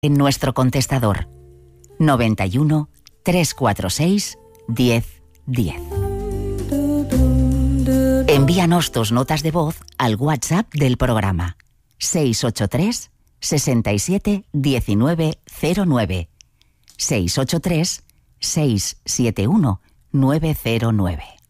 en nuestro contestador 91 346 10 10. Envíanos tus notas de voz al WhatsApp del programa 683 67 19 09 683 671 909.